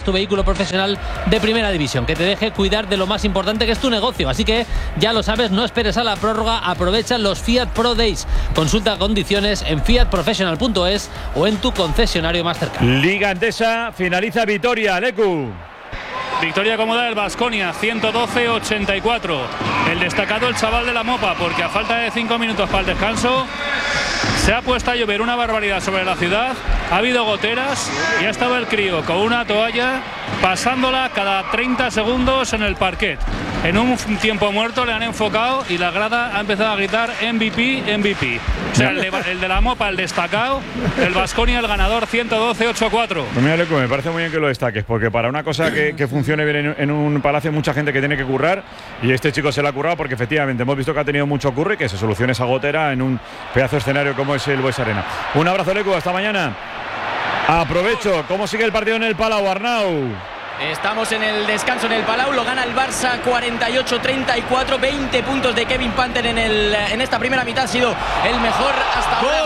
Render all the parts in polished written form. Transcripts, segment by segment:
tu vehículo profesional de primera división, que te deje cuidar de lo más importante, que es tu negocio. Así que ya lo sabes, no esperes a la prórroga, aprovecha los Fiat Pro Days. Consulta condiciones en fiatprofessional.es o en tu concesionario más cercano. Liga Endesa, finaliza Vitoria, Leku. Victoria cómoda del Baskonia, 112-84. El destacado, el chaval de la Mopa, porque a falta de 5 minutos para el descanso se ha puesto a llover una barbaridad sobre la ciudad. Ha habido goteras y ha estado el crío con una toalla pasándola cada 30 segundos en el parquet. En un tiempo muerto le han enfocado y la grada ha empezado a gritar MVP, MVP. O sea, el de la Mopa, el destacado, el Baskonia, el ganador, 112-84. Pues mira, Leku, me parece muy bien que lo destaques, porque para una cosa que funcione bien en un palacio hay mucha gente que tiene que currar, y este chico se la ha currado porque efectivamente hemos visto que ha tenido mucho curro y que se solucione esa gotera en un pedazo de escenario como es el Bues Arena. Un abrazo, Leku, hasta mañana. Aprovecho, ¿cómo sigue el partido en el Palau, Arnau? Estamos en el descanso en el Palau, lo gana el Barça 48-34, 20 puntos de Kevin Panther en esta primera mitad, ha sido el mejor hasta ahora.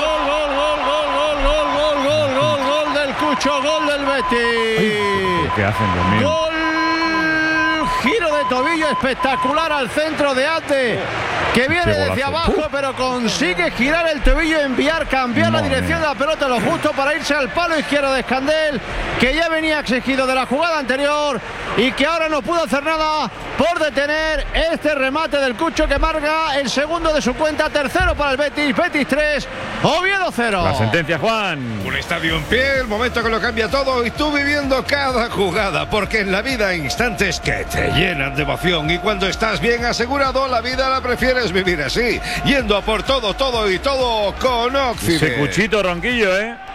Gol del Cucho, gol del Betis. ¿Qué hacen, Dios mío? Gol, giro de tobillo espectacular al centro de Ate, que viene desde abajo, pero consigue girar el tobillo, cambiar la dirección de la pelota lo justo para irse al palo izquierdo de Escandel, que ya venía exigido de la jugada anterior y que ahora no pudo hacer nada por detener este remate del Cucho, que marca el segundo de su cuenta, tercero para el Betis. Betis 3, Oviedo 0. La sentencia, Juan. Un estadio en pie, el momento que lo cambia todo, y tú viviendo cada jugada, porque en la vida hay instantes que te llenan de emoción, y cuando estás bien asegurado, la vida la prefieres vivir así, yendo a por todo, todo y todo con Oxide. Ese Cuchito Ronquillo,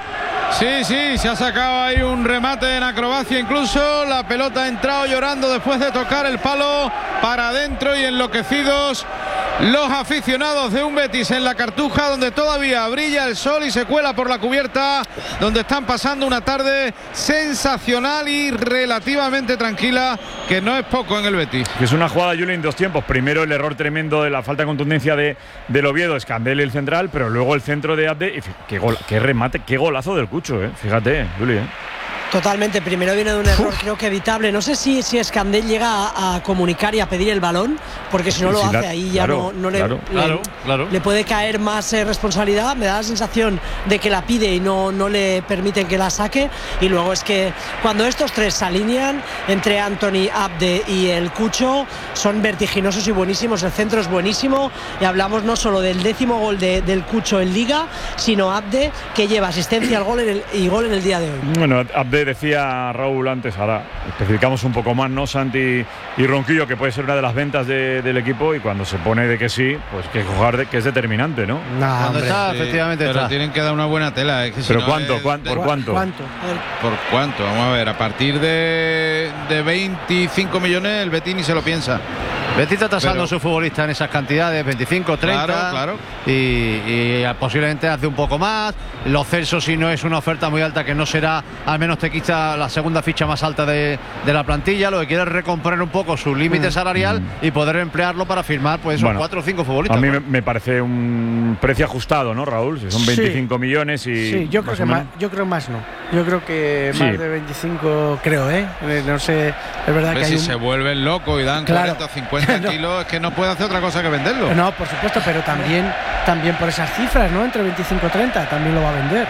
Sí, se ha sacado ahí un remate en acrobacia, incluso la pelota ha entrado llorando después de tocar el palo para adentro, y enloquecidos los aficionados de un Betis en la Cartuja, donde todavía brilla el sol y se cuela por la cubierta, donde están pasando una tarde sensacional y relativamente tranquila, que no es poco en el Betis. Que es una jugada, Juli, en dos tiempos. Primero el error tremendo de la falta de contundencia del Oviedo, Escandel el central, pero luego el centro de Abde. Qué remate, qué golazo del Cucho, fíjate, Juli. Totalmente, primero viene de un error creo que evitable. No sé si Escandel llega a comunicar y a pedir el balón, porque si no lo hace ahí ya no le puede caer más responsabilidad. Me da la sensación de que la pide y no le permiten que la saque. Y luego es que cuando estos tres se alinean entre Anthony, Abde y el Cucho, son vertiginosos y buenísimos. El centro es buenísimo, y hablamos no solo del 10º gol del Cucho en Liga, sino Abde, que lleva asistencia al gol y gol en el día de hoy. Bueno, Abde, decía Raúl antes, ahora especificamos un poco más, ¿no? Santi y Ronquillo, que puede ser una de las ventas del equipo, y cuando se pone de que sí, pues que jugar que es determinante, ¿no? Efectivamente pero está. tienen que dar una buena tela. Es que pero si ¿cuánto? No ¿Por cuánto? ¿Por cuánto? Vamos a ver, a partir de 25 millones el Betis ni se lo piensa. Betis está tasando a su futbolista en esas cantidades, 25, 30. Claro. Y posiblemente hace un poco más. Los Celso, si no es una oferta muy alta, que no será, al menos te quita la segunda ficha más alta de la plantilla. Lo que quiere es recomponer un poco su límite salarial y poder emplearlo para firmar pues esos 4 o 5 futbolistas. A mí me parece un precio ajustado, ¿no, Raúl? Si son 25 millones y... Sí, yo creo que más no. Yo creo que más de 25, creo, no sé, es verdad que si se vuelven locos y dan 40 o 50 kilos, es que no puede hacer otra cosa que venderlo. No, por supuesto, pero también por esas cifras, ¿no? Entre 25 y 30 también lo va a vender.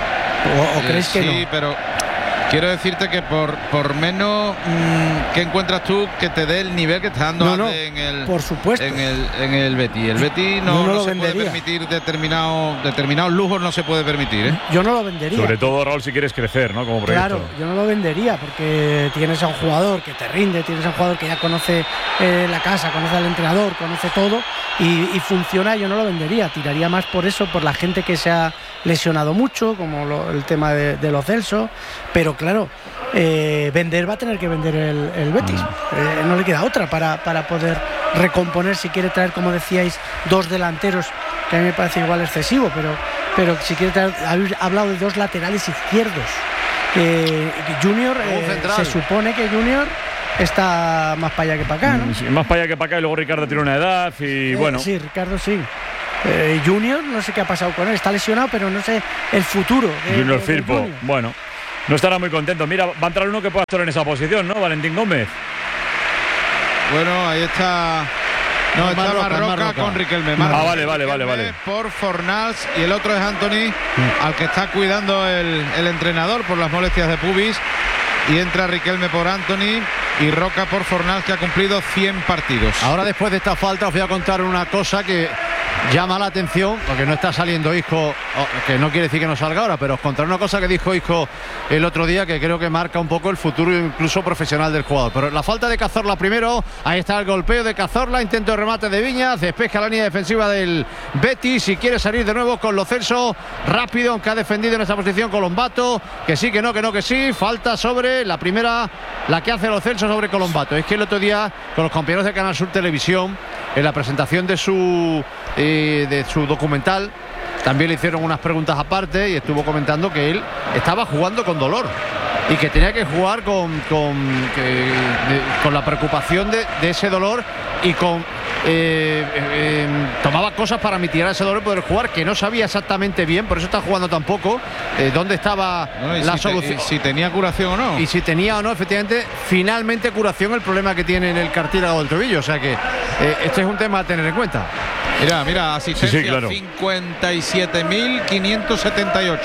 ¿O crees que no? Sí, pero quiero decirte que por menos que encuentras tú que te dé el nivel que está dando en el, por supuesto, en el Betis. El Betis no se puede permitir determinados lujos, no se puede permitir. Yo no lo vendería. Sobre todo, Raúl, si quieres crecer, ¿no? Como proyecto. Claro, yo no lo vendería, porque tienes a un jugador que te rinde, tienes a un jugador que ya conoce la casa, conoce al entrenador, conoce todo y funciona. Yo no lo vendería, tiraría más por eso, por la gente que se ha lesionado mucho, como el tema de los Celso, pero claro, vender va a tener que vender el Betis, no le queda otra para poder recomponer, si quiere traer, como decíais, 2 delanteros, que a mí me parece igual excesivo, pero si quiere traer, habéis hablado de 2 laterales izquierdos. Junior, se supone que Junior está más para allá que para acá, ¿no? Sí, más para allá que para acá, y luego Ricardo tiene una edad y bueno. Sí, Ricardo sí. Junior, no sé qué ha pasado con él, está lesionado, pero no sé el futuro. Junior Firpo, bueno. no estará muy contento. Mira, va a entrar uno que pueda estar en esa posición, ¿no? Valentín Gómez. Bueno, ahí está. No, está Marroca con Riquelme. Vale. Por Fornals, y el otro es Anthony, al que está cuidando el entrenador por las molestias de pubis. Y entra Riquelme por Anthony y Roca por Fornals, que ha cumplido 100 partidos. Ahora, después de esta falta, os voy a contar una cosa que llama la atención, porque no está saliendo Isco, que no quiere decir que no salga ahora, pero os contaré una cosa que dijo Isco el otro día, que creo que marca un poco el futuro incluso profesional del jugador. Pero la falta de Cazorla primero, ahí está el golpeo de Cazorla, intento de remate de Viñas, despeja la línea defensiva del Betis y quiere salir de nuevo con Lo Celso, rápido, aunque ha defendido en esa posición Colombato, que sí, que no, que sí, falta sobre la primera, la que hace Lo Celso sobre Colombato. Es que el otro día, con los compañeros de Canal Sur Televisión, en la presentación de su documental, también le hicieron unas preguntas aparte y estuvo comentando que él estaba jugando con dolor y que tenía que jugar con la preocupación de ese dolor y tomaba cosas para mitigar ese dolor y poder jugar, que no sabía exactamente bien, por eso está jugando tampoco dónde estaba la solución, si tenía curación o no, y si tenía o no, efectivamente, finalmente curación el problema que tiene en el cartílago del tobillo. O sea que este es un tema a tener en cuenta. Mira, asistencia, sí, claro. 57.578.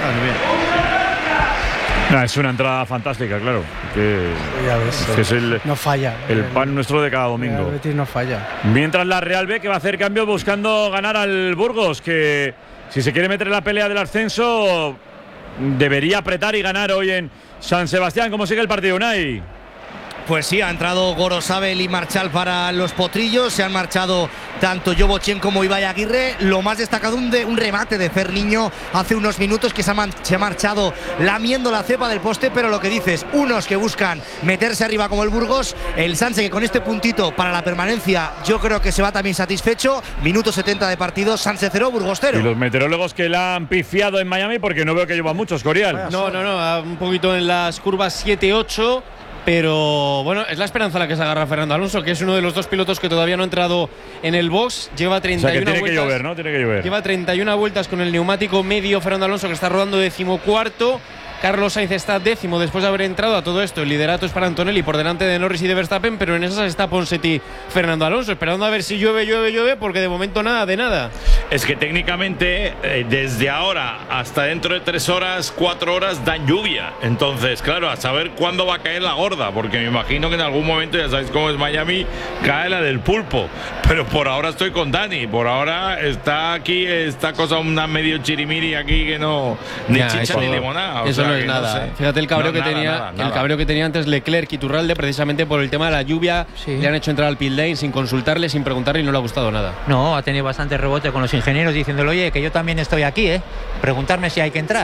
Es una entrada fantástica, claro. Ya ves, que es no falla. El pan nuestro de cada domingo. El Betis no falla. Mientras la Real B, que va a hacer cambio buscando ganar al Burgos, que si se quiere meter en la pelea del ascenso, debería apretar y ganar hoy en San Sebastián. ¿Cómo sigue el partido, Unai? Pues sí, ha entrado Gorosabel y Marchal para los potrillos. Se han marchado tanto Jovochen como Ibai Aguirre. Lo más destacado, un remate de Ferniño hace unos minutos, que se ha marchado lamiendo la cepa del poste. Pero lo que dices, unos que buscan meterse arriba como el Burgos. El Sanse, que con este puntito para la permanencia, yo creo que se va también satisfecho. Minuto 70 de partido, Sanse 0, Burgos 0. Y los meteorólogos que la han pifiado en Miami, porque no veo que llevan muchos, Corial. No, un poquito en las curvas 7-8. Pero bueno, es la esperanza a la que se agarra Fernando Alonso, que es uno de los dos pilotos que todavía no ha entrado en el box. Lleva 31 o sea, que tiene vueltas. Que llover, ¿no? Tiene que llover. Lleva 31 vueltas con el neumático medio Fernando Alonso, que está rodando 14º. Carlos Sainz está 10º después de haber entrado a todo esto. El liderato es para Antonelli por delante de Norris y de Verstappen, pero en esas está Ponseti Fernando Alonso, esperando a ver si llueve, porque de momento nada de nada. Es que técnicamente desde ahora hasta dentro de 3 horas, 4 horas dan lluvia. Entonces, claro, a saber cuándo va a caer la gorda, porque me imagino que en algún momento, ya sabéis cómo es Miami, cae la del pulpo. Pero por ahora estoy con Dani, por ahora está aquí esta cosa, una medio chirimiri aquí que no, ni chicha ni limonada. Eso no es nada. Fíjate el cabreo el cabreo que tenía antes Leclerc y Turralde, precisamente por el tema de la lluvia. Sí. Le han hecho entrar al pit lane sin consultarle, sin preguntarle, y no le ha gustado nada. No, ha tenido bastante rebote con los ingenieros diciéndole, oye, que yo también estoy aquí, preguntarme si hay que entrar.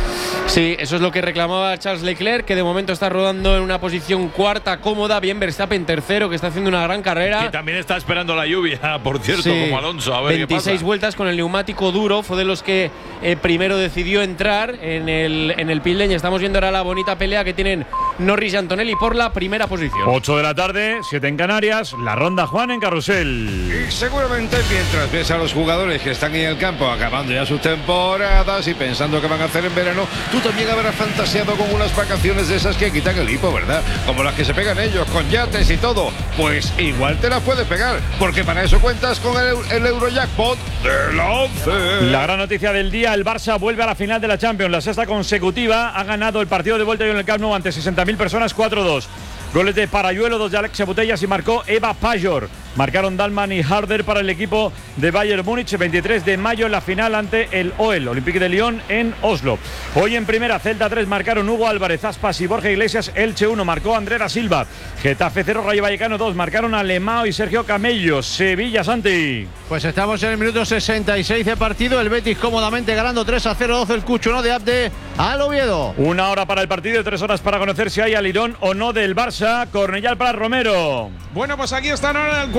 Sí, eso es lo que reclamaba Charles Leclerc, que de momento está rodando en una posición cuarta cómoda. Bien Verstappen tercero, que está haciendo una gran carrera. Y también está esperando la lluvia, por cierto, sí, como Alonso. A ver 26 vueltas con el neumático duro. Fue de los que primero decidió entrar en el pit lane. Estamos viendo ahora la bonita pelea que tienen Norris y Antonelli por la primera posición. 8 de la tarde, 7 en Canarias. La ronda, Juan, en Carrusel. Y seguramente mientras ves a los jugadores que están en el campo acabando ya sus temporadas y pensando qué van a hacer en verano, tú también habrás fantaseado con unas vacaciones de esas que quitan el hipo, ¿verdad? Como las que se pegan ellos, con yates y todo. Pues igual te las puedes pegar, porque para eso cuentas con el Eurojackpot de la 11. La gran noticia del día, el Barça vuelve a la final de la Champions, la sexta consecutiva. Ha ganado el partido de vuelta en el Camp Nou ante 60.000 personas, 4-2. Goles de Parayuelo, 2 de Alexia Putellas y marcó Eva Pajor. Marcaron Dalman y Harder para el equipo de Bayern Múnich. 23 de mayo en la final ante el OEL, Olympique de Lyon, en Oslo. Hoy en primera, Celta 3 marcaron Hugo Álvarez, Aspas y Borja Iglesias. Elche 1 marcó Andrés da Silva. Getafe 0, Rayo Vallecano 2 marcaron Alemão y Sergio Camello. Sevilla, Santi. Pues estamos en el minuto 66 de partido. El Betis cómodamente ganando 3-0, 12 el Cucho de Abde al Oviedo. 1 hora para el partido y 3 horas para conocer si hay alirón o no del Barça. Cornellal para Romero. Bueno, pues aquí están ahora en el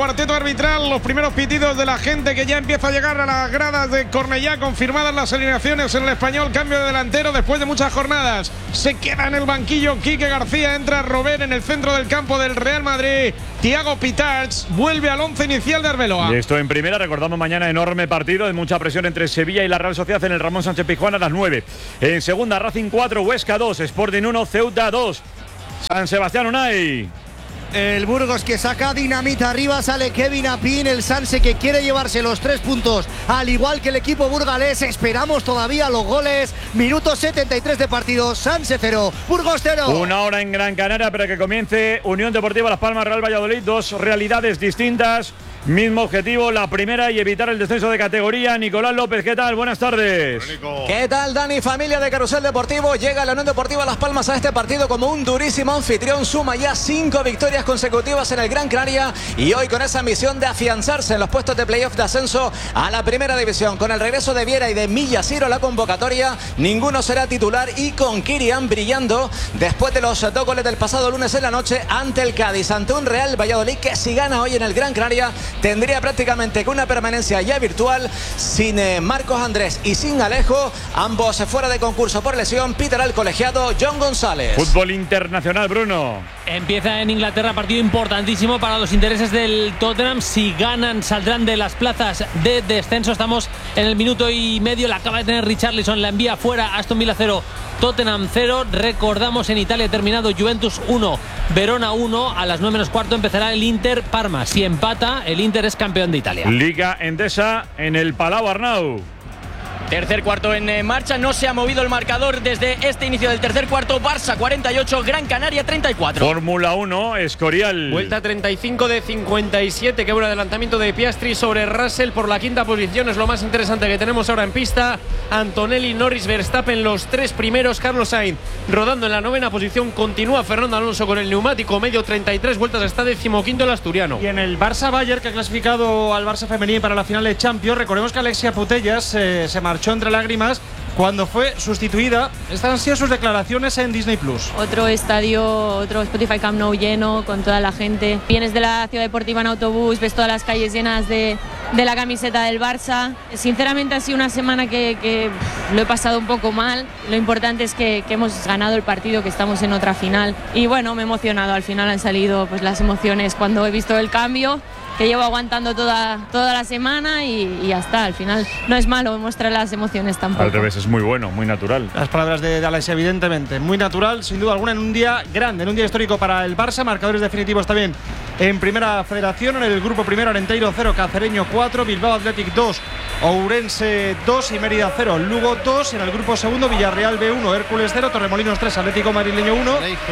cuarteto arbitral, los primeros pitidos de la gente que ya empieza a llegar a las gradas de Cornellá, confirmadas las alineaciones en el Español, cambio de delantero después de muchas jornadas. Se queda en el banquillo Quique García, entra Robert en el centro del campo del Real Madrid. Thiago Pitarch vuelve al 11 inicial de Arbeloa. Y esto en primera, recordamos mañana enorme partido de mucha presión entre Sevilla y la Real Sociedad en el Ramón Sánchez Pizjuán a las 9. En segunda, Racing 4, Huesca 2, Sporting 1, Ceuta 2. San Sebastián Unai. El Burgos que saca dinamita arriba, sale Kevin Apin, el Sanse que quiere llevarse los 3 puntos, al igual que el equipo burgalés. Esperamos todavía los goles. Minuto 73 de partido, Sanse 0, Burgos 0. Una hora en Gran Canaria para que comience Unión Deportiva Las Palmas, Real Valladolid. Dos realidades distintas, mismo objetivo, la primera y evitar el descenso de categoría. Nicolás López, ¿qué tal? Buenas tardes. ¿Qué tal, Dani? Familia de Carrusel Deportivo, llega la Unión Deportiva Las Palmas a este partido como un durísimo anfitrión. Suma ya 5 victorias consecutivas en el Gran Canaria y hoy con esa misión de afianzarse en los puestos de playoff de ascenso a la primera división. Con el regreso de Viera y de Millasiro a la convocatoria, ninguno será titular y con Kirian brillando después de los 2 goles del pasado lunes en la noche ante el Cádiz, ante un Real Valladolid que si gana hoy en el Gran Canaria tendría prácticamente una permanencia ya virtual, sin Marcos Andrés y sin Alejo, ambos fuera de concurso por lesión. Peter al colegiado, John González. Fútbol internacional, Bruno. Empieza en Inglaterra, partido importantísimo para los intereses del Tottenham. Si ganan, saldrán de las plazas de descenso. Estamos en el minuto y medio. La acaba de tener Richarlison, la envía fuera. Aston Villa 0, Tottenham 0. Recordamos, en Italia ha terminado Juventus 1, Verona 1. A las 9:15 empezará el Inter Parma. Si empata, el Inter es campeón de Italia. Liga Endesa en el Palau, Arnau. Tercer cuarto en marcha, no se ha movido el marcador desde este inicio del tercer cuarto. Barça 48, Gran Canaria 34. Fórmula 1, Escorial. Vuelta 35 de 57, que buen adelantamiento de Piastri sobre Russell por la quinta posición. Es lo más interesante que tenemos ahora en pista. Antonelli, Norris, Verstappen, los 3 primeros. Carlos Sainz rodando en la 9ª posición. Continúa Fernando Alonso con el neumático medio, 33 vueltas, está 15º el asturiano. Y en el Barça Bayern, que ha clasificado al Barça femenino para la final de Champions, recordemos que Alexia Putellas se marchó entre lágrimas cuando fue sustituida. Estas han sido sus declaraciones en Disney Plus. Otro estadio, otro Spotify Camp Nou lleno, con toda la gente. Vienes de la ciudad deportiva en autobús, ves todas las calles llenas de la camiseta del Barça. Sinceramente ha sido una semana que lo he pasado un poco mal. Lo importante es que hemos ganado el partido, que estamos en otra final. Y bueno, me he emocionado. Al final han salido pues las emociones cuando he visto el cambio, que llevo aguantando toda la semana y ya está. Al final no es malo mostrar las emociones tampoco. Al revés, es muy bueno, muy natural. Las palabras de Alex, evidentemente, muy natural, sin duda alguna, en un día grande, en un día histórico para el Barça. Marcadores definitivos también en Primera Federación. En el grupo primero, Arenteiro 0, Cacereño 4, Bilbao Athletic 2, Ourense 2 y Mérida 0, Lugo 2. En el grupo segundo, Villarreal B1, Hércules 0, Torremolinos 3, Atlético Madrileño 1.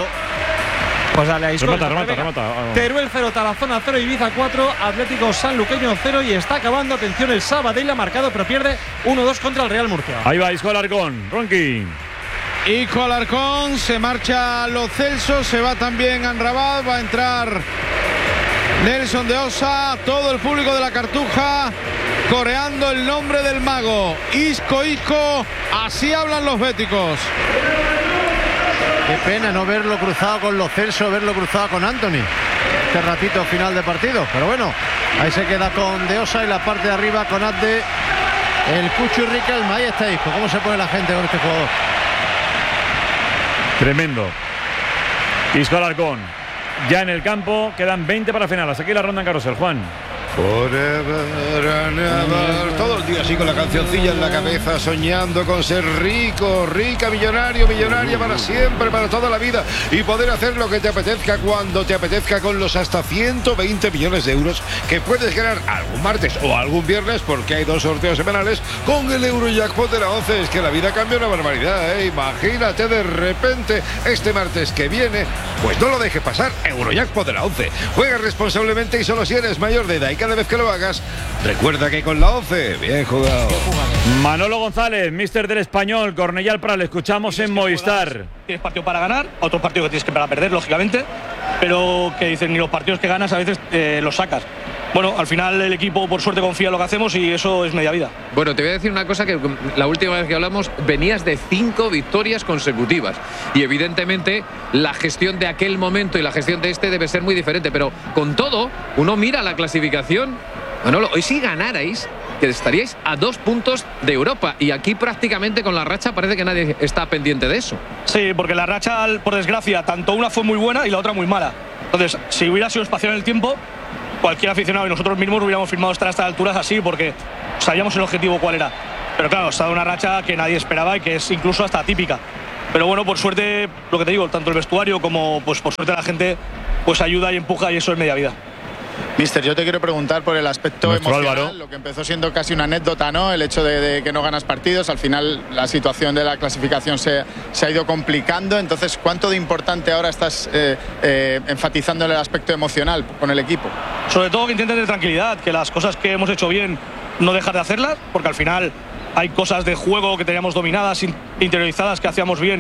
Pues dale ahí. Remata. Teruel 0, Tarazona 0, Ibiza 4, Atlético Sanluqueño 0 y está acabando. Atención, el Sabadell ha marcado pero pierde 1-2 contra el Real Murcia. Ahí va Isco Alarcón, Ronqui. Isco Alarcón, se marcha Lo Celso, se va también Anrabat, va a entrar Nelson de Osa, todo el público de la Cartuja coreando el nombre del mago. Isco, así hablan los béticos. Qué pena no verlo cruzado con Lo Celso, verlo cruzado con Anthony este ratito final de partido, pero bueno, ahí se queda con De Osa y la parte de arriba con Abde, el Cucho y Riquelme. Ahí está Isco. ¿Cómo se pone la gente con este jugador? Tremendo. Isco Alarcón ya en el campo, quedan 20 para final. Hasta aquí la ronda en carrusel, Juan. Forever and ever. Todo el día así con la cancioncilla en la cabeza, soñando con ser rico, rica, millonario, millonaria para siempre, para toda la vida, y poder hacer lo que te apetezca cuando te apetezca con los hasta 120 millones de euros que puedes ganar algún martes o algún viernes, porque hay 2 sorteos semanales con el Eurojackpot de la 11. Es que la vida cambia una barbaridad, ¿eh? Imagínate de repente este martes que viene. Pues no lo dejes pasar. Eurojackpot de la 11. Juega responsablemente y solo si eres mayor de edad, y cada vez que lo hagas, recuerda que con la 11, bien jugado. Manolo González, míster del Español, Cornellá al Prat, le escuchamos en Movistar. Tienes partido para ganar, otros partidos que tienes que para perder, lógicamente, pero que dicen, ni los partidos que ganas a veces los sacas. bueno, al final el equipo por suerte confía en lo que hacemos y eso es media vida. Bueno, te voy a decir una cosa, que la última vez que hablamos venías de 5 victorias consecutivas y evidentemente la gestión de aquel momento y la gestión de este debe ser muy diferente, pero con todo, uno mira la clasificación. Manolo, hoy si ganarais, que estaríais a 2 puntos de Europa y aquí prácticamente con la racha parece que nadie está pendiente de eso. Sí, porque la racha, por desgracia, tanto una fue muy buena y la otra muy mala. Entonces, si hubiera sido espacio en el tiempo, cualquier aficionado y nosotros mismos hubiéramos firmado estar a estas alturas así porque sabíamos el objetivo cuál era. Pero claro, está una racha que nadie esperaba y que es incluso hasta atípica. Pero bueno, por suerte, lo que te digo, tanto el vestuario como pues por suerte la gente pues ayuda y empuja y eso es media vida. Mister, yo te quiero preguntar por el aspecto emocional, Álvaro. Lo que empezó siendo casi una anécdota, ¿no? El hecho de que no ganas partidos, al final la situación de la clasificación se ha ido complicando. Entonces, ¿cuánto de importante ahora estás enfatizando en el aspecto emocional con el equipo? Sobre todo que intenten de tranquilidad, que las cosas que hemos hecho bien no dejar de hacerlas, porque al final hay cosas de juego que teníamos dominadas, interiorizadas, que hacíamos bien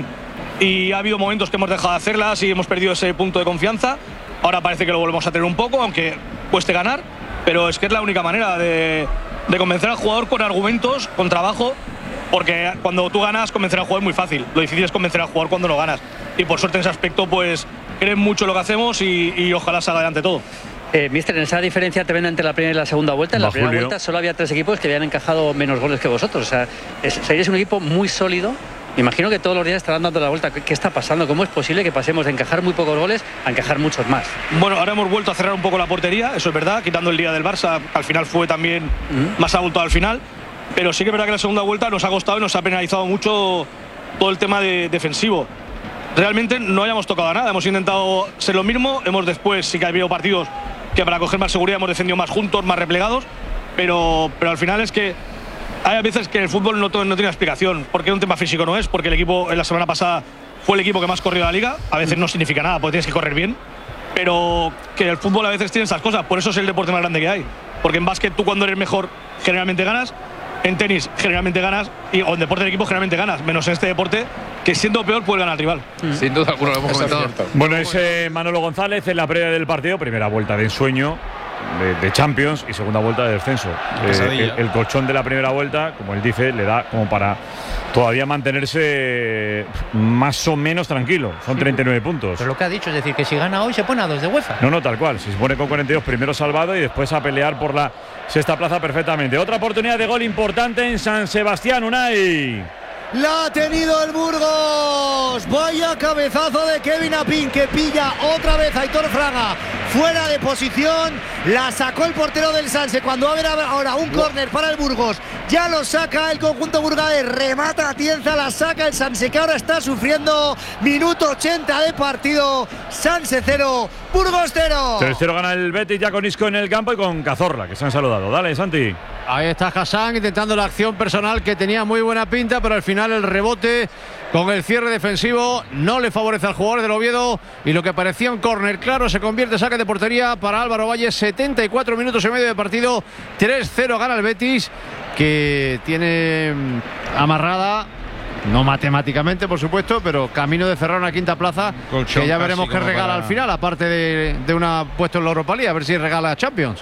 y ha habido momentos que hemos dejado de hacerlas y hemos perdido ese punto de confianza. Ahora parece que lo volvemos a tener un poco, aunque cueste ganar, pero es que es la única manera de convencer al jugador con argumentos, con trabajo, porque cuando tú ganas, convencer al jugador es muy fácil. Lo difícil es convencer al jugador cuando no ganas. Y por suerte en ese aspecto, pues creen mucho en lo que hacemos y ojalá salga adelante todo. Mister, en esa diferencia te ven entre la primera y la segunda vuelta. En la primera vuelta solo había 3 equipos que habían encajado menos goles que vosotros. O sea, seréis un equipo muy sólido. Imagino que todos los días estarán dando la vuelta. ¿Qué está pasando? ¿Cómo es posible que pasemos de encajar muy pocos goles a encajar muchos más? Bueno, ahora hemos vuelto a cerrar un poco la portería, eso es verdad, quitando el día del Barça, al final fue también más abultado al final. Pero sí que es verdad que la segunda vuelta nos ha costado y nos ha penalizado mucho todo el tema defensivo. Realmente no hayamos tocado nada, hemos intentado ser lo mismo, después sí que ha habido partidos que para coger más seguridad hemos defendido más juntos, más replegados, pero al final es que hay veces que el fútbol no tiene explicación. ¿Por qué un tema físico no es? Porque el equipo en la semana pasada fue el equipo que más corrió de la liga. A veces no significa nada, porque tienes que correr bien. Pero que el fútbol a veces tiene esas cosas. Por eso es el deporte más grande que hay. Porque en básquet tú cuando eres mejor generalmente ganas. En tenis generalmente ganas. O en deporte de equipo generalmente ganas. Menos en este deporte, que siendo peor puede ganar al rival. Sin duda alguna, lo hemos comentado. Bueno, es Manolo González en la previa del partido. Primera vuelta de ensueño de Champions y segunda vuelta de descenso. El colchón de la primera vuelta, como él dice, le da como para todavía mantenerse más o menos tranquilo. Son 39 puntos. Pero lo que ha dicho es decir, que si gana hoy se pone a 2 de UEFA. No, tal cual. Si se pone con 42, primero salvado y después a pelear por la sexta plaza perfectamente. Otra oportunidad de gol importante en San Sebastián, Unai. La ha tenido el Burgos. Vaya cabezazo de Kevin Apin, que pilla otra vez a Aitor Fraga fuera de posición. La sacó el portero del Sanse. Cuando va a haber ahora un córner para el Burgos, ya lo saca el conjunto burgalés. Remata Atienza, la saca el Sanse, que ahora está sufriendo. Minuto 80 de partido. Sanse 0, Burgos 0. 3-0 gana el Betis, ya con Isco en el campo y con Cazorla, que se han saludado. Dale, Santi. Ahí está Hassan intentando la acción personal, que tenía muy buena pinta, pero al final el rebote con el cierre defensivo no le favorece al jugador del Oviedo y lo que parecía un córner claro se convierte en saque de portería para Álvaro Valle. 74 minutos y medio de partido. 3-0 gana el Betis, que tiene amarrada, no matemáticamente por supuesto, pero camino de cerrar una quinta plaza, colchón, que ya veremos qué regala al final, aparte de una puesto en la Europa League, a ver si regala Champions.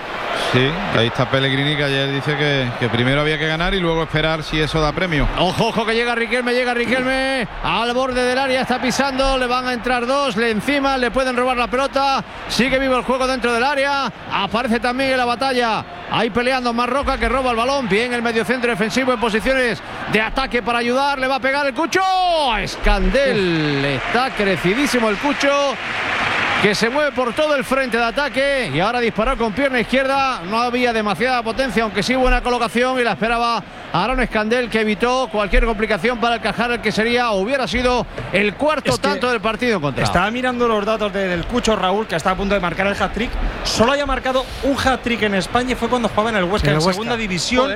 Sí, ahí está Pellegrini, que ayer dice que primero había que ganar y luego esperar si eso da premio. Ojo, que llega Riquelme al borde del área, está pisando, le van a entrar 2, encima le pueden robar la pelota, sigue vivo el juego dentro del área, aparece también en la batalla, ahí peleando Marroca, que roba el balón, bien el mediocentro defensivo en posiciones de ataque para ayudar, le va a pegar el Cucho, Escandel, está crecidísimo el Cucho, que se mueve por todo el frente de ataque y ahora disparó con pierna izquierda. No había demasiada potencia, aunque sí buena colocación, y la esperaba Aaron Escandel, que evitó cualquier complicación para encajar el que sería o hubiera sido el cuarto tanto del partido en contra. Estaba mirando los datos del Cucho, Raúl, que está a punto de marcar el hat-trick. Solo había marcado un hat-trick en España y fue cuando jugaba en el Huesca, en segunda división.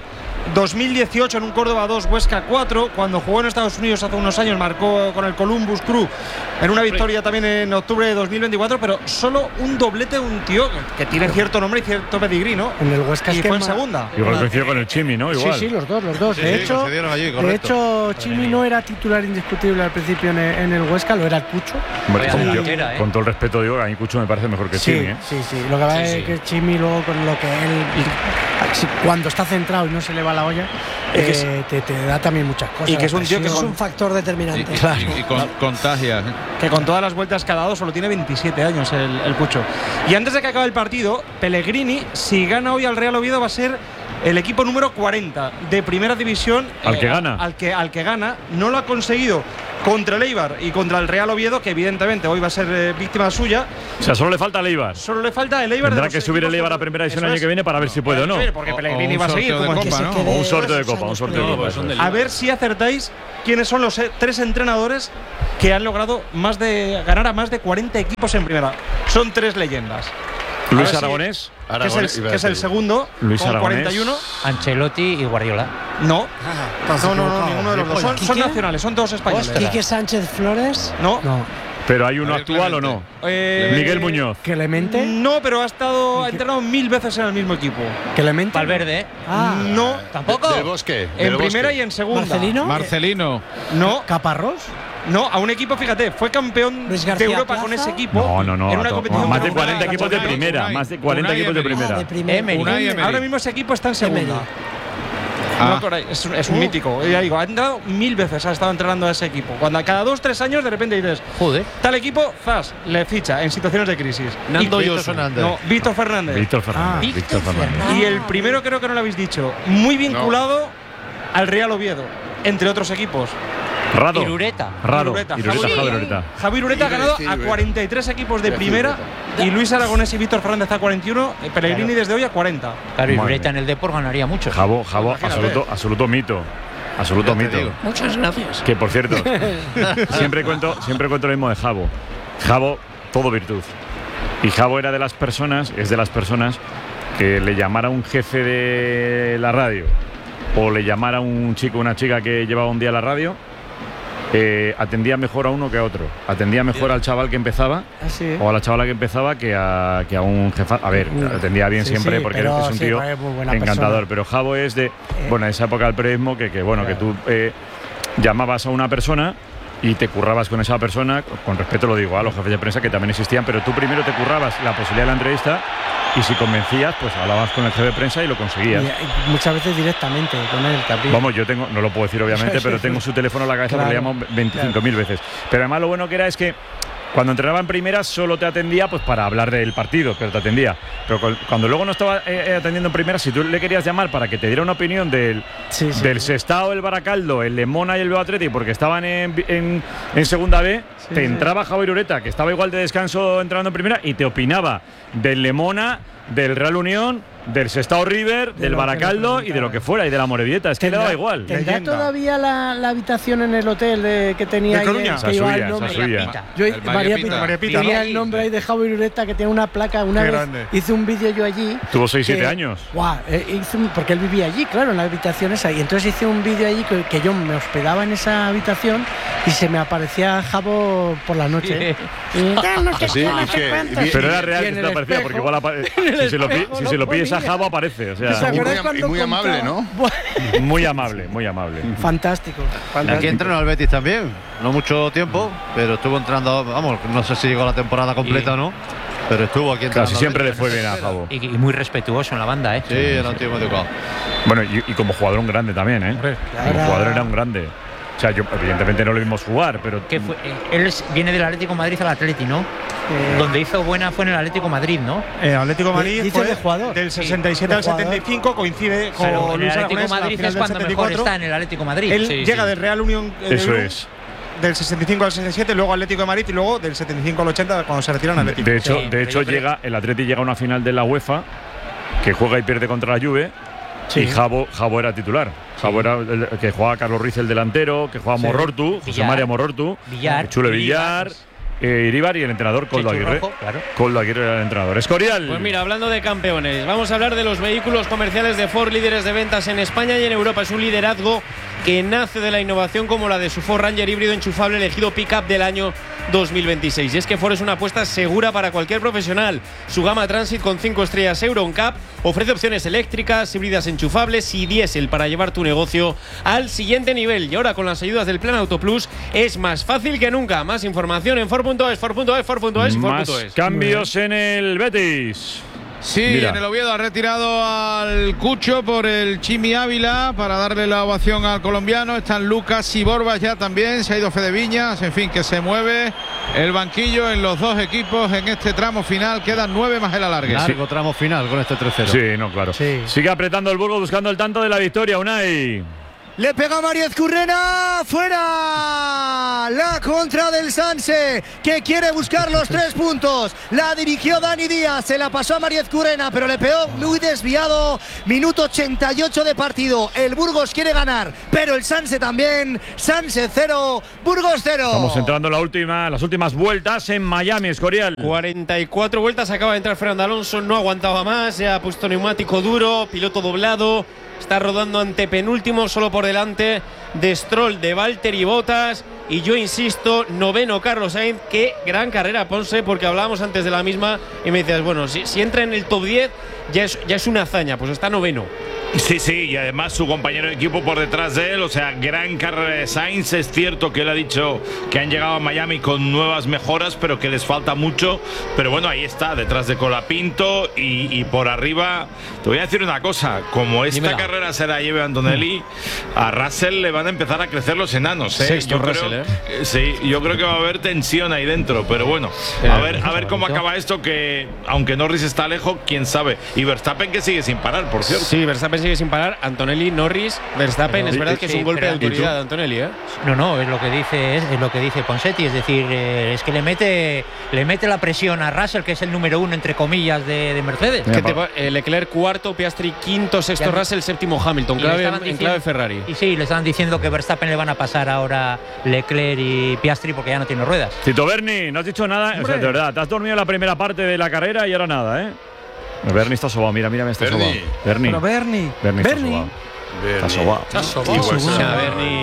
2018 en un Córdoba 2, Huesca 4. Cuando jugó en Estados Unidos hace unos años, marcó con el Columbus Crew en una victoria también en octubre de 2024, pero solo un doblete de un tío que tiene cierto nombre y cierto pedigrí, ¿no? En el Huesca y fue en segunda. Igual coincidió con el Chimi, ¿no? Igual. Sí, los dos. De hecho, Chimi no era titular indiscutible al principio en el Huesca, lo era el Cucho. Hombre, con todo el respeto, digo, a mí Cucho me parece mejor que Chimi, ¿eh? Sí. Lo que pasa es que Chimi luego con lo que él, cuando está centrado y no se le va la olla, te da también muchas cosas. Y que es un tío que es un factor determinante. Y contagia. Que con todas las vueltas que ha dado solo tiene 27 años el Cucho. Y antes de que acabe el partido, Pellegrini, si gana hoy al Real Oviedo, va a ser el equipo número 40 de primera división. Al que gana. Al que gana. No lo ha conseguido contra el Eibar y contra el Real Oviedo, que evidentemente hoy va a ser víctima suya. O sea, solo le falta el Eibar. Solo le falta el Eibar. Tendrá que subir el Eibar a primera división el año que viene para ver si puede o no. Porque Pellegrini va a seguir. Como Copa, ¿no? O un sorteo de Copa. A ver si acertáis quiénes son los 3 entrenadores que han logrado ganar a más de 40 equipos en primera. Son 3 leyendas. Luis Aragonés, que es el segundo, Luis con Aragonés, 41. Ancelotti y Guardiola. No, ninguno de los dos. Son nacionales, son todos españoles. ¿Quique Sánchez Flores? No. ¿Pero hay uno actual o no? Miguel Muñoz. ¿Clemente? No, pero ha entrenado 1000 veces en el mismo equipo. ¿Clemente? Valverde. No. ¿Tampoco? Del Bosque. En primera y en segunda. Marcelino. No. ¿Caparrós? No, a un equipo, fíjate, fue campeón de Europa con ese equipo. No. En una competición más de 40 equipos de primera. Más de 40 equipos de primera. Ahora mismo ese equipo está en segunda. Es un mítico. Ya digo, ha entrado 1000 veces, ha estado entrenando a ese equipo. Cuando cada 2-3 años de repente dices, joder, tal equipo, zas, le ficha en situaciones de crisis. Víctor Fernández. Víctor Fernández. Y el primero creo que no lo habéis dicho, muy vinculado al Real Oviedo, entre otros equipos. Irureta. Javi Irureta ha ganado a 43 equipos de primera y Luis Aragonés y Víctor Fernández a 41, Pellegrini desde hoy a 40. Claro, Irureta en el Depor ganaría mucho. Jabo, absoluto mito. Absoluto mito. Muchas gracias. Que por cierto, siempre cuento lo mismo de Jabo. Jabo, todo virtud. Y Jabo es de las personas que le llamara a un jefe de la radio o le llamara a un chico o una chica que llevaba un día a la radio. Atendía mejor a uno que a otro. Atendía mejor al chaval que empezaba o a la chavala que empezaba que a un jefe. A ver, atendía bien siempre porque es un tío encantador. Pero Jabo es de esa época del periodismo que tú llamabas a una persona y te currabas con esa persona, con respeto lo digo a los jefes de prensa que también existían, pero tú primero te currabas la posibilidad de la entrevista y si convencías, pues hablabas con el jefe de prensa y lo conseguías. Y muchas veces directamente con él también. Vamos, yo tengo, no lo puedo decir obviamente, pero tengo su teléfono en la cabeza porque le llamo 25.000 veces. Pero además lo bueno que era es que cuando entrenaba en primera solo te atendía pues para hablar del partido, pero te atendía. Pero cuando luego no estaba atendiendo en primera, si tú le querías llamar para que te diera una opinión del Sestao, el Baracaldo, el Lemona y el Bilbao Athletic, porque estaban en segunda B, te entraba Javier Ureta, que estaba igual de descanso entrando en primera, y te opinaba del Lemona, del Real Unión, del Sestao River, del Baracaldo y de lo que fuera, y de la Morevieta. Es que le daba igual. ¿Tendrá todavía la habitación en el hotel que tenía ahí? Esa suya. María Pita. Tenía el nombre ahí de Javier Ureta, que tiene una placa. Una vez hice un vídeo yo allí. Tuvo 6-7 años. Porque él vivía allí, claro, en la habitación esa. Y entonces hice un vídeo allí que yo me hospedaba en esa habitación y se me aparecía Jabo por la noche. Pero era real que se te aparecía, porque igual si se lo pides a Jabo aparece. O sea, y muy amable, ¿no? Muy amable. Fantástico. Aquí entrenó al Betis también, no mucho tiempo, pero estuvo entrando, vamos, no sé si llegó la temporada completa o no, pero estuvo aquí entrenando. Casi siempre le fue bien a Jabo. Y muy respetuoso en la banda, Sí, era un tío muy educado. Bueno, y como jugador un grande también, Como jugador era un grande. O sea, yo evidentemente no lo vimos jugar, pero... Él viene del Atlético de Madrid al Atleti, ¿no? Donde hizo buena fue en el Atlético de Madrid, ¿no? Atlético de Madrid fue de jugador. Del 67 al 75, coincide con Luis Aragonés. El Atlético de Madrid es cuando mejor está en el Atlético de Madrid. Él llega del Real Unión. Eso es. Del 65 al 67, luego Atlético de Madrid y luego del 75 al 80 cuando se retiran Atlético. De hecho el Atleti llega a una final de la UEFA que juega y pierde contra la Juve. Y Jabo era titular. Jabo era el que jugaba Carlos Ruiz, el delantero, que jugaba Morortu, José María Morortu, Chule Villar, Iríbar y el entrenador Koldo Aguirre. Claro. Koldo Aguirre era el entrenador. Escorial. Pues mira, hablando de campeones, vamos a hablar de los vehículos comerciales de Ford, líderes de ventas en España y en Europa. Es un liderazgo que nace de la innovación como la de su Ford Ranger híbrido enchufable elegido Pickup del año 2026. Y es que Ford es una apuesta segura para cualquier profesional. Su gama Transit con 5 estrellas Euro NCAP ofrece opciones eléctricas, híbridas enchufables y diésel para llevar tu negocio al siguiente nivel. Y ahora con las ayudas del Plan Auto Plus es más fácil que nunca. Más información en Ford.es, Ford.es. Más cambios en el Betis. Sí, mira. En el Oviedo ha retirado al Cucho por el Chimi Ávila para darle la ovación al colombiano. Están Lucas y Borbas ya también. Se ha ido Fede Viñas. En fin, que se mueve el banquillo en los dos equipos en este tramo final. Quedan 9 más el alargue. Largo tramo final con este 3-0. Sí, no, claro. Sí. Sigue apretando el Burgos buscando el tanto de la victoria. Unai. Le pega Mariez Currena, fuera la contra del Sanse, que quiere buscar los 3 puntos. La dirigió Dani Díaz, se la pasó a Mariez Currena, pero le pegó muy desviado. Minuto 88 de partido. El Burgos quiere ganar, pero el Sanse también. Sanse 0, Burgos 0. Estamos entrando en las últimas vueltas en Miami, Escorial. 44 vueltas, acaba de entrar Fernando Alonso, no aguantaba más, ya ha puesto neumático duro, piloto doblado. Está rodando ante penúltimo, solo por delante de Stroll, de Valtteri Bottas. Y yo insisto, noveno Carlos Sainz. Qué gran carrera, Ponce, porque hablábamos antes de la misma y me decías, bueno, si entra en el top 10 ya es una hazaña, pues está noveno. Sí, y además su compañero de equipo por detrás de él, o sea, gran carrera de Sainz. Es cierto que él ha dicho que han llegado a Miami con nuevas mejoras, pero que les falta mucho. Pero bueno, ahí está, detrás de Colapinto y por arriba. Te voy a decir una cosa, como esta carrera se la lleve Antonelli, a Russell le van a empezar a crecer los enanos, ¿eh? Sexto Russell, Sí, yo creo que va a haber tensión ahí dentro, pero bueno, a ver cómo acaba esto, que aunque Norris está lejos, quién sabe. Y Verstappen, que sigue sin parar, por cierto. Sí, Verstappen sigue sin parar. Antonelli, Norris, Verstappen. Es verdad que es un golpe de autoridad de Antonelli, ¿eh? No, es lo que dice Ponsetti, es decir, es que le mete la presión a Russell, que es el número 1 entre comillas de Mercedes. Leclerc cuarto, Piastri quinto, sexto Russell, séptimo Hamilton, en clave Ferrari. Y sí, le estaban diciendo que Verstappen le van a pasar ahora Leclerc y Piastri porque ya no tiene ruedas. Tito Berni, no has dicho nada, o sea, de verdad, te has dormido en la primera parte de la carrera y ahora nada, ¿eh? Berni está sobado, mira, me está sobado. Berni está sobado. Está sobado.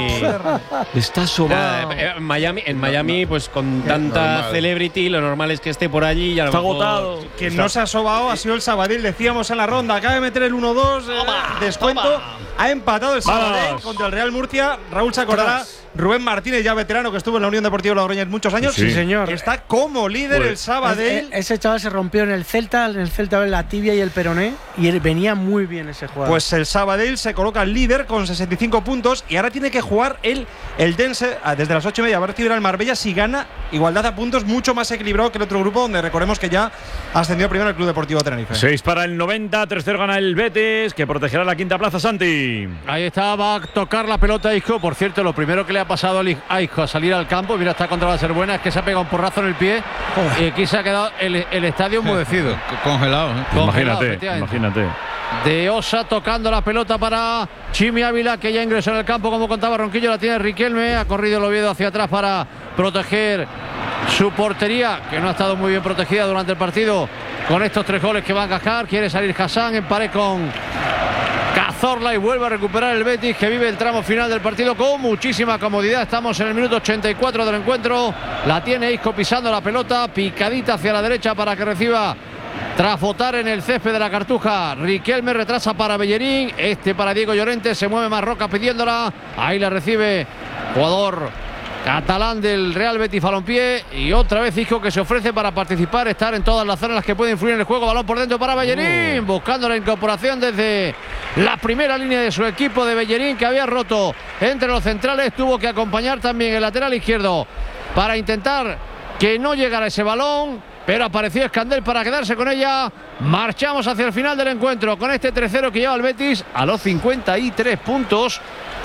Está sobado. En Miami, pues con tanta celebrity, lo normal es que esté por allí. Y está agotado. Quien no se ha sobado ha sido el Sabadell. Decíamos en la ronda, acaba de meter el 1-2, descuento. Ha empatado el Sabadell contra el Real Murcia. Raúl se acordará. Rubén Martínez, ya veterano, que estuvo en la Unión Deportiva Logroñés muchos años. Sí, señor. Está como líder el Sabadell. Ese chaval se rompió en el Celta la tibia y el peroné, y venía muy bien ese jugador. Pues el Sabadell se coloca líder con 65 puntos y ahora tiene que jugar el Dense desde las 8:30. Va a recibir al Marbella. Si gana, igualdad a puntos, mucho más equilibrado que el otro grupo, donde recordemos que ya ascendió primero el Club Deportivo Tenerife. 6 para el 90, 3-0 gana el Betis, que protegerá la quinta plaza. Santi. Ahí está, va a tocar la pelota a Isco. Por cierto, lo primero que le ha pasado a Isco a salir al campo, mira, esta contra va a ser buena, es que se ha pegado un porrazo en el pie y aquí se ha quedado el estadio enmudecido. Congelado, ¿eh? Imagínate. De Osa tocando la pelota para Chimi Ávila, que ya ingresó en el campo, como contaba Ronquillo, la tiene Riquelme, ha corrido el Oviedo hacia atrás para proteger su portería, que no ha estado muy bien protegida durante el partido con estos 3 goles que va a cascar. Quiere salir Hassan en pared con Cazorla y vuelve a recuperar el Betis, que vive el tramo final del partido con muchísima comodidad. Estamos en el minuto 84 del encuentro. La tiene Isco pisando la pelota, picadita hacia la derecha para que reciba tras botar en el césped de la Cartuja. Riquelme retrasa para Bellerín, para Diego Llorente, se mueve Marroca pidiéndola. Ahí la recibe jugador catalán del Real Betis Balompié, y otra vez Isco, que se ofrece para participar, estar en todas las zonas en las que puede influir en el juego. Balón por dentro para Bellerín, buscando la incorporación desde la primera línea de su equipo de Bellerín, que había roto entre los centrales. Tuvo que acompañar también el lateral izquierdo para intentar que no llegara ese balón, pero apareció Escandel para quedarse con ella. Marchamos hacia el final del encuentro con este 3-0 que lleva el Betis a los 53 puntos.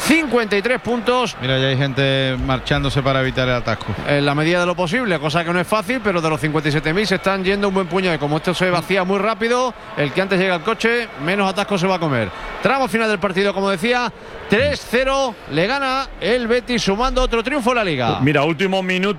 53 puntos. Mira, ya hay gente marchándose para evitar el atasco. En la medida de lo posible, cosa que no es fácil, pero de los 57.000 se están yendo un buen puñado. Y como esto se vacía muy rápido, el que antes llega al coche, menos atasco se va a comer. Tramo final del partido, como decía, 3-0, le gana el Betis, sumando otro triunfo en la Liga. Mira, último minuto,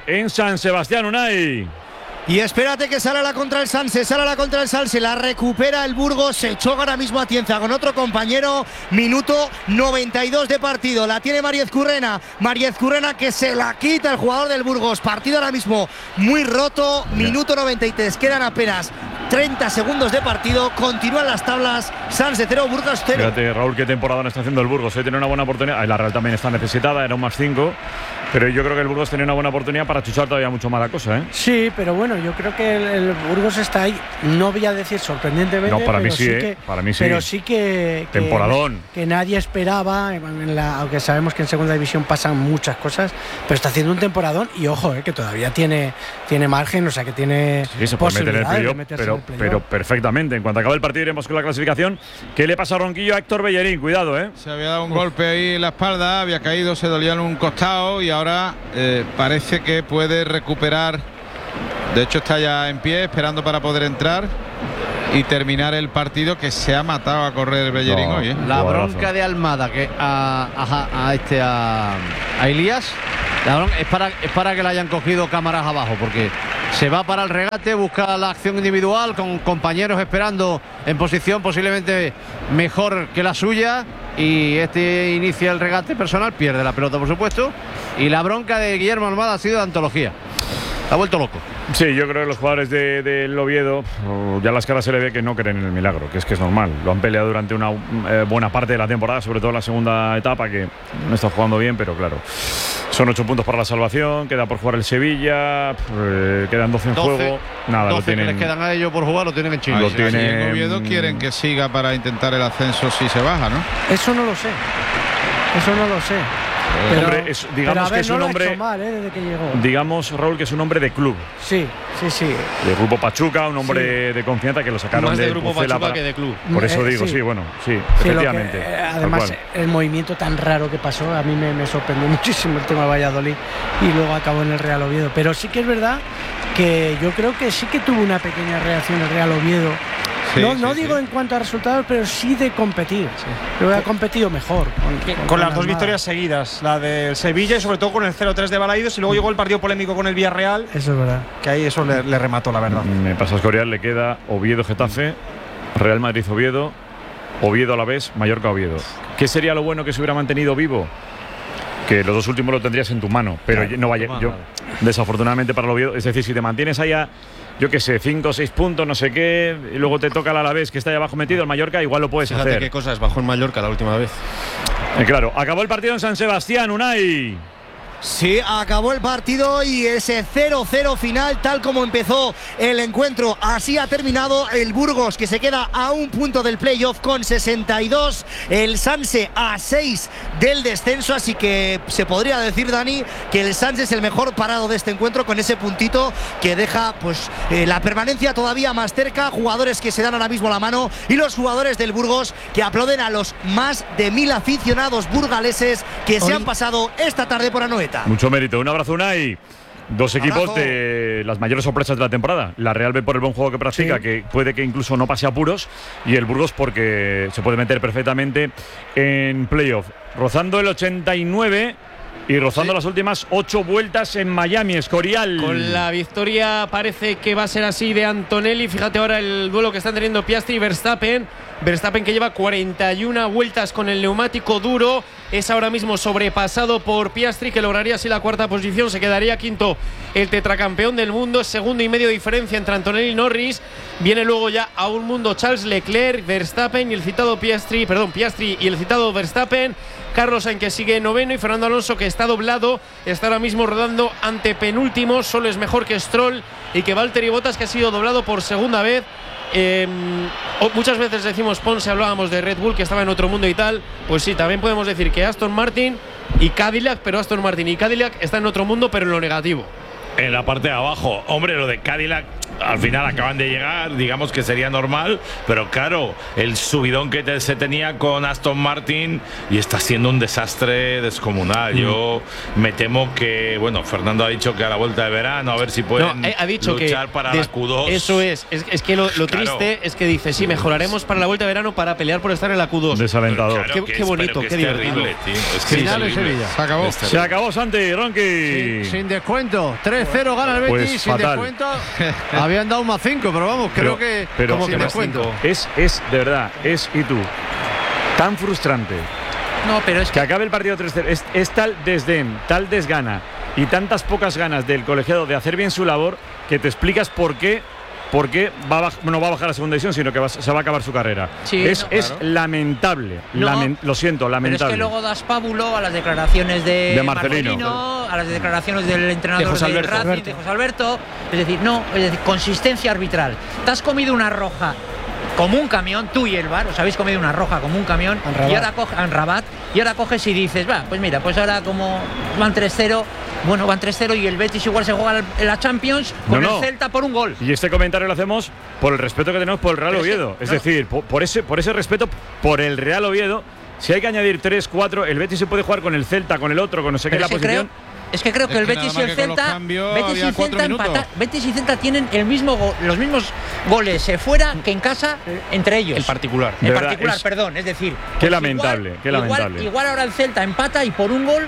en San Sebastián, Unai. Y espérate que sale la contra el Sanse, la recupera el Burgos, se choca ahora mismo a Tienza con otro compañero, minuto 92 de partido, la tiene Mariez Currena que se la quita el jugador del Burgos, partido ahora mismo muy roto, minuto 93, quedan apenas 30 segundos de partido, continúan las tablas, Sanse 0, Burgos 0. Fíjate, Raúl, qué temporada está haciendo el Burgos, tiene una buena oportunidad, la Real también está necesitada, era un +5. Pero yo creo que el Burgos tenía una buena oportunidad para chuchar todavía mucho más la cosa, ¿eh? Sí, pero bueno, yo creo que el Burgos está ahí, no voy a decir sorprendentemente. No, para mí sí, Pero sí que temporadón. Que nadie esperaba, aunque sabemos que en segunda división pasan muchas cosas, pero está haciendo un temporadón y ojo, que todavía tiene margen, o sea que tiene se puede meter en el playoff, pero perfectamente. En cuanto acabe el partido iremos con la clasificación. ¿Qué le pasa a Ronquillo a Héctor Bellerín? Cuidado, ¿eh? Se había dado un golpe ahí en la espalda, había caído, se dolía en un costado y ahora parece que puede recuperar. De hecho está ya en pie esperando para poder entrar y terminar el partido, que se ha matado a correr Bellerín hoy, ¿eh? La bronca de Almada que a Elías, es para que le hayan cogido cámaras abajo, porque se va para el regate, busca la acción individual con compañeros esperando en posición posiblemente mejor que la suya, y inicia el regate personal, pierde la pelota por supuesto, y la bronca de Guillermo Almada ha sido de antología. Ha vuelto loco. Sí, yo creo que los jugadores del Oviedo, ya las caras se le ve que no creen en el milagro, que es normal. Lo han peleado durante una buena parte de la temporada, sobre todo en la segunda etapa, que no está jugando bien, pero claro, son 8 puntos para la salvación, queda por jugar el Sevilla, quedan 12 en juego. Nada, 12 lo tienen, que les quedan a ellos por jugar, lo tienen en Chile. En Oviedo quieren que siga para intentar el ascenso si se baja, ¿no? Eso no lo sé. Pero, hombre, digamos que es un hombre mal, desde que llegó. Digamos, Raúl, que es un hombre de club. Sí. De Grupo Pachuca, un hombre de confianza que lo sacaron más de Grupo Pachuca que de club. Por eso digo, sí, efectivamente. Además, el movimiento tan raro que pasó, a mí me sorprendió muchísimo el tema de Valladolid y luego acabó en el Real Oviedo. Pero sí que es verdad que yo creo que sí que tuvo una pequeña reacción el Real Oviedo. No digo en cuanto a resultados, pero sí de competir. Pero ha competido mejor. Con las dos victorias seguidas, la del Sevilla y sobre todo con el 0-3 de Balaídos, y luego llegó el partido polémico con el Villarreal. Eso es verdad. Que ahí eso le remató, la verdad. Me pasa a Escorial, le queda Oviedo-Getafe, Real Madrid-Oviedo, Oviedo-Alavés, Mallorca-Oviedo. ¿Qué sería lo bueno que se hubiera mantenido vivo? Que los dos últimos lo tendrías en tu mano, pero no vaya. Desafortunadamente para el Oviedo, es decir, si te mantienes allá, yo qué sé, 5 o 6 puntos, no sé qué, y luego te toca el Alavés que está ahí abajo metido, el Mallorca, igual lo puedes hacer. Qué cosas bajó en Mallorca la última vez. Claro, acabó el partido en San Sebastián, Unai. Sí, acabó el partido y ese 0-0 final, tal como empezó el encuentro, así ha terminado. El Burgos, que se queda a un punto del playoff con 62, el Sanse a 6 del descenso, así que se podría decir, Dani, que el Sanse es el mejor parado de este encuentro, con ese puntito que deja pues la permanencia todavía más cerca. Jugadores que se dan ahora mismo la mano, y los jugadores del Burgos que aplauden a los más de 1000 aficionados burgaleses que se han pasado esta tarde por Anoeta. Mucho mérito, un abrazo, Unai. Dos equipos de las mayores sorpresas de la temporada. La Real B por el buen juego que practica, que puede que incluso no pase apuros, y el Burgos porque se puede meter perfectamente en playoff. Rozando el 89 y rozando las últimas 8 vueltas en Miami, Escorial. Con la victoria parece que va a ser así de Antonelli. Fíjate ahora el duelo que están teniendo Piastri y Verstappen. Verstappen, que lleva 41 vueltas con el neumático duro, es ahora mismo sobrepasado por Piastri, que lograría así la 4ª posición, se quedaría quinto el tetracampeón del mundo. Segundo y medio de diferencia entre Antonelli y Norris. Viene luego ya a un mundo Charles Leclerc, Verstappen y el citado Piastri y el citado Verstappen. Carlos Sainz, que sigue noveno, y Fernando Alonso, que está doblado, está ahora mismo rodando ante penúltimo, solo es mejor que Stroll y que Valtteri Bottas, que ha sido doblado por segunda vez. Muchas veces decimos Ponce, hablábamos de Red Bull, que estaba en otro mundo y tal. Pues sí, también podemos decir que Aston Martin y Cadillac, pero Aston Martin y Cadillac están en otro mundo, pero en lo negativo. En la parte de abajo, hombre, lo de Cadillac al final acaban de llegar, digamos que sería normal, pero claro, el subidón que se tenía con Aston Martin y está siendo un desastre descomunal. Yo me temo que, bueno, Fernando ha dicho que a la vuelta de verano, a ver si pueden ha dicho luchar que para la Q2. Eso es que lo triste es que dice, sí, mejoraremos para la vuelta de verano para pelear por estar en la Q2. Desalentador. Claro, qué bonito, qué divertido. Final de Sevilla. Se acabó. Se acabó, Santi, Ronqui. Sin descuento. 3-0 gana el Betis, pues sin fatal. descuento. Habían dado más 5, pero vamos, creo que como sin descuento. Es de verdad, y tú, tan frustrante. No, pero es que acabe el partido 3-0. Es tal desdén, tal desgana y tantas pocas ganas del colegiado de hacer bien su labor que te explicas por qué no va a bajar a segunda división, sino que se va a acabar su carrera. Sí, es lamentable. Lo siento, lamentable. Pero es que luego das pábulo a las declaraciones de Marcelino, a las declaraciones del entrenador de Racing, de José Alberto. Es decir, consistencia arbitral. Te has comido una roja como un camión, tú y el VAR, os habéis comido una roja como un camión, y ahora Rabat, y ahora coges y dices, pues mira, pues ahora como van 3-0. Bueno, van 3-0 y el Betis igual se juega la Champions con el Celta por un gol. Y este comentario lo hacemos por el respeto que tenemos por el Real Oviedo. Es decir, por ese respeto por el Real Oviedo, si hay que añadir 3-4, el Betis se puede jugar con el Celta, con el otro, con no sé qué la posición. Es que creo que el Betis y el Celta, Betis y Celta tienen los mismos goles fuera que en casa entre ellos. El particular. Perdón, es decir. Qué lamentable, qué lamentable. Igual ahora el Celta empata y por un gol.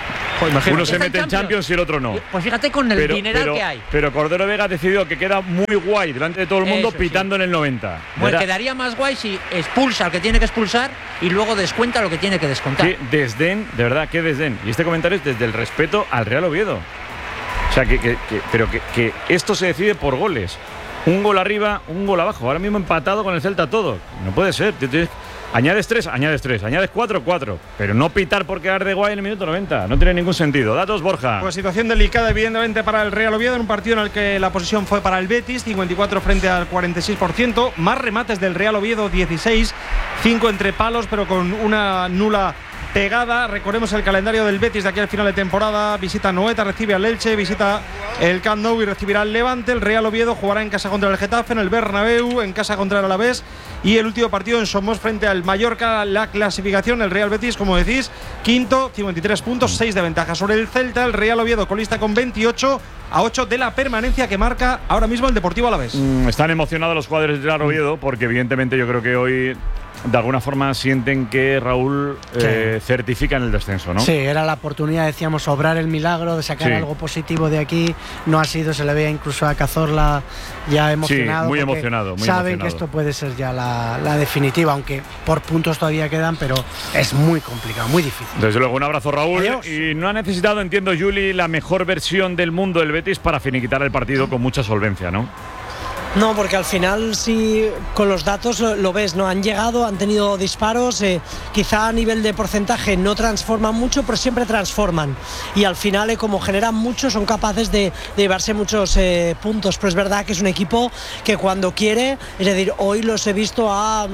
Uno se mete en Champions y el otro no. Pues fíjate con el dineral que hay. Pero Cordero Vega ha decidido que queda muy guay delante de todo el mundo pitando en el 90. Bueno, quedaría más guay si expulsa al que tiene que expulsar y luego descuenta lo que tiene que descontar. Qué desdén, de verdad, qué desdén. Y este comentario es desde el respeto al Real Oviedo. O sea, que esto se decide por goles. Un gol arriba, un gol abajo. Ahora mismo empatado con el Celta todo. No puede ser. Añades 3, añades 4. Pero no pitar por quedar de guay en el minuto 90. No tiene ningún sentido. Datos, Borja. Pues situación delicada, evidentemente, para el Real Oviedo en un partido en el que la posesión fue para el Betis, 54 frente al 46%. Más remates del Real Oviedo, 16, 5 entre palos, pero con una nula pegada. Recordemos el calendario del Betis de aquí al final de temporada. Visita Noeta, recibe al Elche, visita el Camp Nou y recibirá al Levante. El Real Oviedo jugará en casa contra el Getafe, en el Bernabéu, en casa contra el Alavés. Y el último partido en Somos frente al Mallorca. La clasificación, el Real Betis, como decís, quinto, 53 puntos, 6 de ventaja sobre el Celta. El Real Oviedo colista con 28, a 8 de la permanencia que marca ahora mismo el Deportivo Alavés. Están emocionados los jugadores del Real Oviedo porque evidentemente yo creo que hoy de alguna forma sienten que Raúl certifica en el descenso, ¿no? Sí, era la oportunidad, decíamos, obrar el milagro de sacar algo positivo de aquí. No ha sido, se le veía incluso a Cazorla ya emocionado. Sí, muy emocionado. Saben que esto puede ser ya la definitiva, aunque por puntos todavía quedan, pero es muy complicado, muy difícil. Desde luego, un abrazo, Raúl. Adiós. Y no ha necesitado, entiendo, Juli, la mejor versión del mundo del Betis para finiquitar el partido con mucha solvencia, ¿no? No, porque al final sí, con los datos lo ves, ¿no? Han llegado, han tenido disparos, quizá a nivel de porcentaje no transforman mucho, pero siempre transforman. Y al final, como generan mucho, son capaces de llevarse muchos puntos. Pero es verdad que es un equipo que cuando quiere, es decir, hoy los he visto a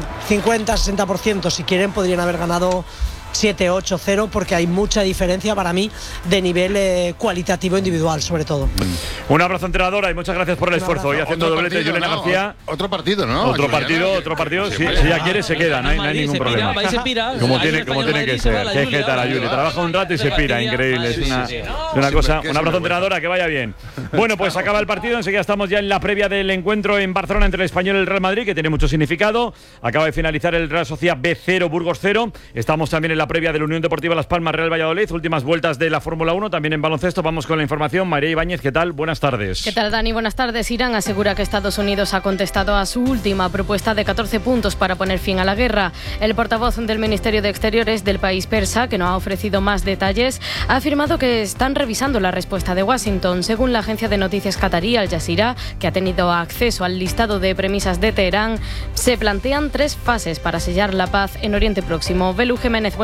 50-60%. Si quieren, podrían haber ganado 7-8-0 porque hay mucha diferencia para mí de nivel cualitativo individual, sobre todo. Un abrazo, entrenadora, y muchas gracias por el esfuerzo. Hoy haciendo doblete Juliana García. Otro partido, ¿no? Otro partido. Si ella quiere, se queda, no hay ningún problema. Como tiene que ser. Qué jeta la Juli. Trabaja un rato y se pira, increíble. Es una cosa. Un abrazo, entrenadora, que vaya bien. Bueno, pues acaba el partido. Enseguida estamos ya en la previa del encuentro en Barcelona entre el Español y el Real Madrid, que tiene mucho significado. Acaba de finalizar el Real Sociedad B0, Burgos 0. Estamos también en la previa de la Unión Deportiva Las Palmas, Real Valladolid, últimas vueltas de la Fórmula 1, también en baloncesto. Vamos con la información. María Ibáñez, ¿qué tal? Buenas tardes. ¿Qué tal, Dani? Buenas tardes. Irán asegura que Estados Unidos ha contestado a su última propuesta de 14 puntos para poner fin a la guerra. El portavoz del Ministerio de Exteriores del país persa, que no ha ofrecido más detalles, ha afirmado que están revisando la respuesta de Washington. Según la agencia de noticias catarí Al Jazeera, que ha tenido acceso al listado de premisas de Teherán, se plantean 3 fases para sellar la paz en Oriente Próximo. Belu Jiménez, buenas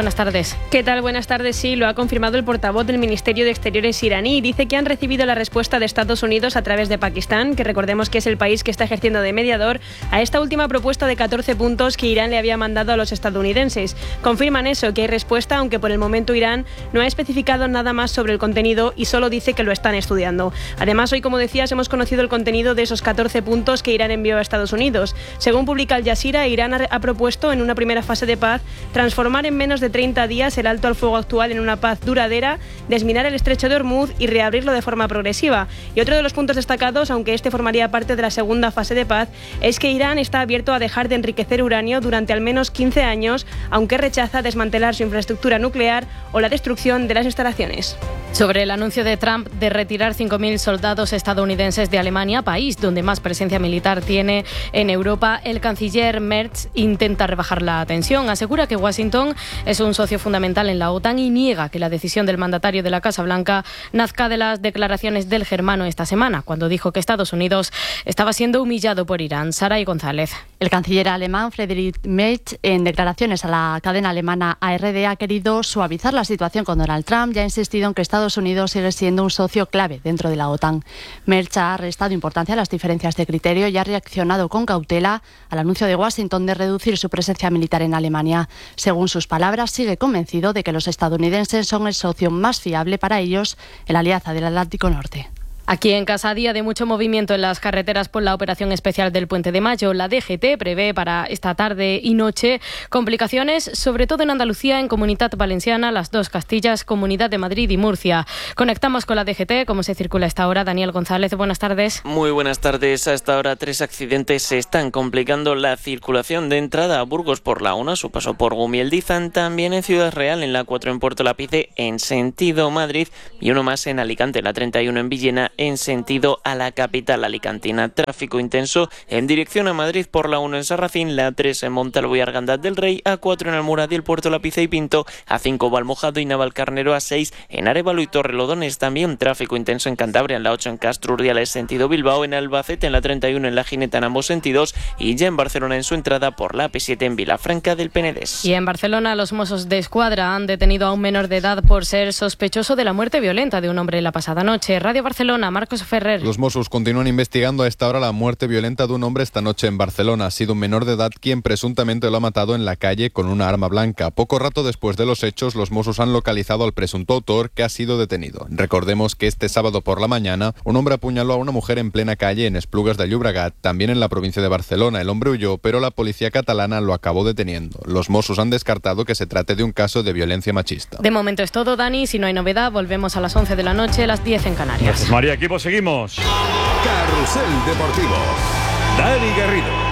buenas tardes. ¿Qué tal? Buenas tardes. Sí, lo ha confirmado el portavoz del Ministerio de Exteriores iraní. Dice que han recibido la respuesta de Estados Unidos a través de Pakistán, que recordemos que es el país que está ejerciendo de mediador, a esta última propuesta de 14 puntos que Irán le había mandado a los estadounidenses. Confirman eso, que hay respuesta, aunque por el momento Irán no ha especificado nada más sobre el contenido y solo dice que lo están estudiando. Además, hoy, como decías, hemos conocido el contenido de esos 14 puntos que Irán envió a Estados Unidos. Según publica Al Jazeera, Irán ha propuesto en una primera fase de paz transformar en menos de 30 días el alto al fuego actual en una paz duradera, desminar el estrecho de Hormuz y reabrirlo de forma progresiva. Y otro de los puntos destacados, aunque este formaría parte de la segunda fase de paz, es que Irán está abierto a dejar de enriquecer uranio durante al menos 15 años, aunque rechaza desmantelar su infraestructura nuclear o la destrucción de las instalaciones. Sobre el anuncio de Trump de retirar 5.000 soldados estadounidenses de Alemania, país donde más presencia militar tiene en Europa, el canciller Merz intenta rebajar la tensión. Asegura que Washington es un socio fundamental en la OTAN y niega que la decisión del mandatario de la Casa Blanca nazca de las declaraciones del germano esta semana, cuando dijo que Estados Unidos estaba siendo humillado por Irán. Saray González. El canciller alemán Friedrich Merz, en declaraciones a la cadena alemana ARD, ha querido suavizar la situación con Donald Trump y ha insistido en que Estados Unidos sigue siendo un socio clave dentro de la OTAN. Merz ha restado importancia a las diferencias de criterio y ha reaccionado con cautela al anuncio de Washington de reducir su presencia militar en Alemania. Según sus palabras, sigue convencido de que los estadounidenses son el socio más fiable para ellos en la Alianza del Atlántico Norte. Aquí en casa, día de mucho movimiento en las carreteras por la operación especial del Puente de Mayo. La DGT prevé para esta tarde y noche complicaciones, sobre todo en Andalucía, en Comunidad Valenciana, las dos Castillas, Comunidad de Madrid y Murcia. Conectamos con la DGT. ¿Cómo se circula a esta hora? Daniel González, buenas tardes. Muy buenas tardes. A esta hora 3 accidentes se están complicando la circulación de entrada a Burgos por la 1, su paso por Gumieldizan, también en Ciudad Real, en la 4 en Puerto Lápice, en sentido Madrid, y uno más en Alicante, la 31 en Villena, en sentido a la capital alicantina. Tráfico intenso en dirección a Madrid por la 1 en Sarracín, la 3 en Montalvo y Argandad del Rey, a 4 en Almuradiel, Puerto Lápice y Pinto, a 5 Valmojado y Navalcarnero, a 6 en Arévalo y Torrelodones. También tráfico intenso en Cantabria, en la 8 en Castro Urdiales, sentido Bilbao, en Albacete, en la 31 en La Gineta en ambos sentidos, y ya en Barcelona en su entrada por la P7 en Vilafranca del Penedès. Y en Barcelona, los Mossos de Escuadra han detenido a un menor de edad por ser sospechoso de la muerte violenta de un hombre la pasada noche. Radio Barcelona, Marcos Ferrer. Los Mossos continúan investigando a esta hora la muerte violenta de un hombre esta noche en Barcelona. Ha sido un menor de edad quien presuntamente lo ha matado en la calle con una arma blanca. Poco rato después de los hechos, los Mossos han localizado al presunto autor, que ha sido detenido. Recordemos que este sábado por la mañana, un hombre apuñaló a una mujer en plena calle en Esplugas de Llobregat, también en la provincia de Barcelona. El hombre huyó, pero la policía catalana lo acabó deteniendo. Los Mossos han descartado que se trate de un caso de violencia machista. De momento es todo, Dani. Si no hay novedad, volvemos a las 11 de la noche, las 10 en Canarias. Gracias, María. Equipo, seguimos. Carrusel Deportivo. Dani Garrido.